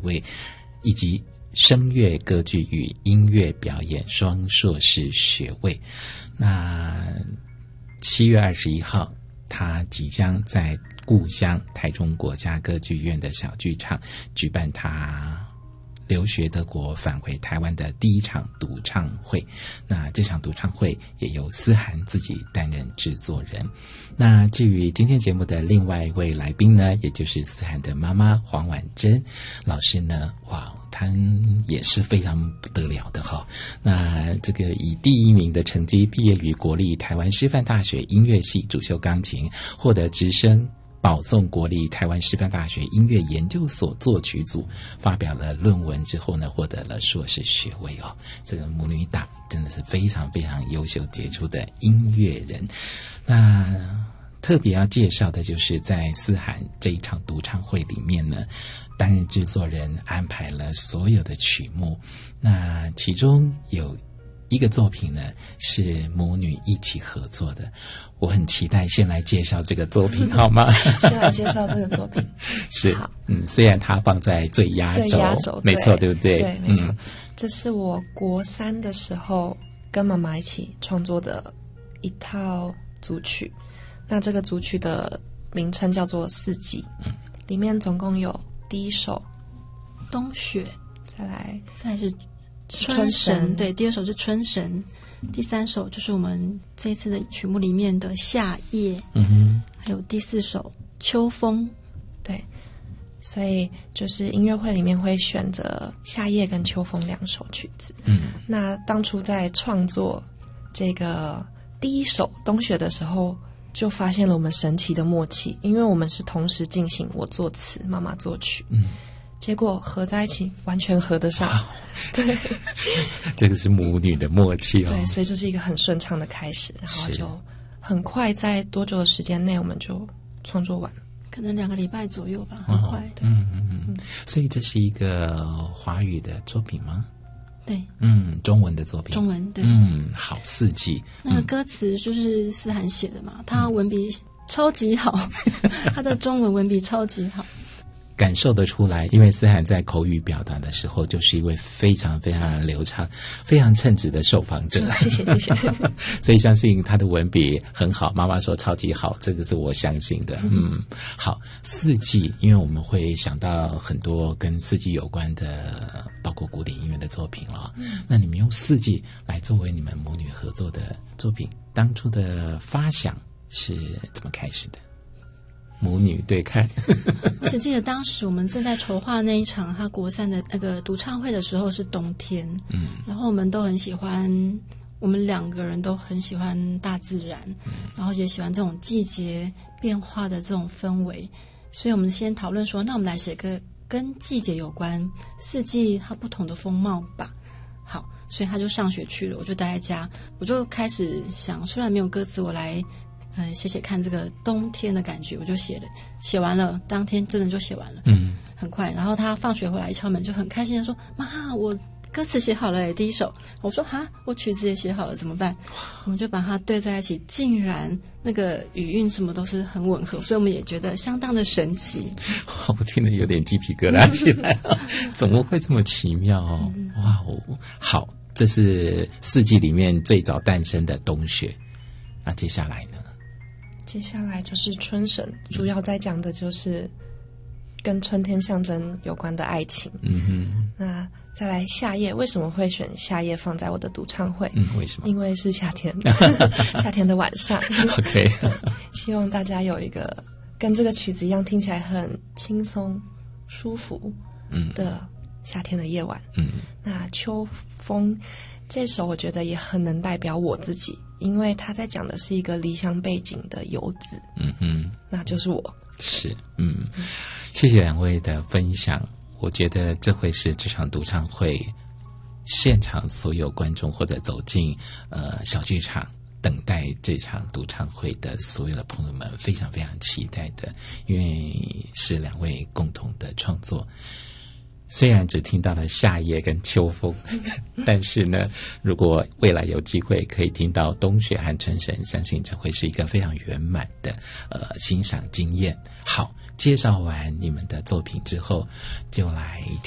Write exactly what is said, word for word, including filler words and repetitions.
位，以及声乐歌剧与音乐表演双硕士学位。那七月二十一号，他即将在故乡台中国家歌剧院的小剧场举办他留学德国返回台湾的第一场独唱会。那这场独唱会也由思涵自己担任制作人。那至于今天节目的另外一位来宾呢，也就是思涵的妈妈黄婉珍老师呢，哇，她也是非常不得了的哈。那这个以第一名的成绩毕业于国立台湾师范大学音乐系，主修钢琴，获得直升保送国立台湾师范大学音乐研究所作曲组，发表了论文之后呢，获得了硕士学位哦。这个母女档真的是非常非常优秀杰出的音乐人。那特别要介绍的就是在思涵这一场独唱会里面呢，担任制作人，安排了所有的曲目。那其中有一个作品呢是母女一起合作的，我很期待先来介绍这个作品好吗？ 先来介绍这个作品是，嗯，虽然它放在最压轴， 最压轴没错，对不对？ 对，没错、 嗯。 这是我国三的时候跟妈妈一起创作的一套组曲。那这个组曲的名称叫做《四季》，嗯，里面总共有第一首冬雪， 再来再来是春神， 对，第二首是春神，第三首就是我们这一次的曲目里面的夏夜， 嗯哼， 还有第四首秋风， 对，所以就是音乐会里面会选择夏夜跟秋风两首曲子。 嗯， 那当初在创作这个第一首冬雪的时候，就发现了我们神奇的默契，因为我们是同时进行，我作词，妈妈作曲， 嗯， 结果合在一起完全合得上，对， 这个是母女的默契哦。 对，所以就是一个很顺畅的开始，然后就很快在多久的时间内我们就创作完了， 可能两个礼拜左右吧，很快。 哦、嗯嗯嗯，所以这是一个华语的作品吗？ 对， 嗯，中文的作品， 中文对， 嗯，好，四季。 那个歌词就是思涵写的嘛，他文笔超级好，他的中文文笔超级好。 感受得出来，因为思涵在口语表达的时候就是一位非常非常流畅、非常称职的受访者。 谢谢谢谢。 所以相信他的文笔很好，妈妈说超级好，这个是我相信的。嗯，好，四季，因为我们会想到很多跟四季有关的，包括古典音乐的作品了、哦。嗯，那你们用四季来作为你们母女合作的作品，当初的发想是怎么开始的？母女对看。 我只记得当时我们正在筹划那一场他国三的那个独唱会的时候是冬天，嗯，然后我们都很喜欢，我们两个人都很喜欢大自然，嗯，然后也喜欢这种季节变化的这种氛围，所以我们先讨论说，那我们来写个跟季节有关，四季它不同的风貌吧。好，所以他就上学去了，我就待在家，我就开始想，虽然没有歌词，我来嗯，写写看这个冬天的感觉，我就写了，写完了，当天真的就写完了，嗯，很快。然后他放学回来一敲门，就很开心的说：“妈，我歌词写好了诶，第一首。”我说：“哈，我曲子也写好了，怎么办？”我们就把它对在一起，竟然那个语韵什么都是很吻合，所以我们也觉得相当的神奇。 我听得有点鸡皮疙瘩起来了，怎么会这么奇妙哦？嗯、哇哦，好，这是四季里面最早诞生的冬雪。那接下来呢？ 接下来就是春神，主要在讲的就是跟春天象征有关的爱情。嗯哼。那再来夏夜，为什么会选夏夜放在我的独唱会？ 嗯，为什么？ 因为是夏天，夏天的晚上。 OK。 希望大家有一个跟这个曲子一样听起来很轻松、舒服的夏天的夜晚。嗯。那秋风这首，我觉得也很能代表我自己。因为他在讲的是一个离乡背景的游子，嗯嗯，那就是我。 是，嗯，谢谢两位的分享。我觉得这会是这场独唱会现场所有观众或者走进呃小剧场等待这场独唱会的所有的朋友们非常非常期待的，因为是两位共同的创作。虽然只听到了夏夜跟秋风，但是呢，如果未来有机会可以听到冬雪和春神，相信这会是一个非常圆满的呃欣赏经验。好，介绍完你们的作品之后，就来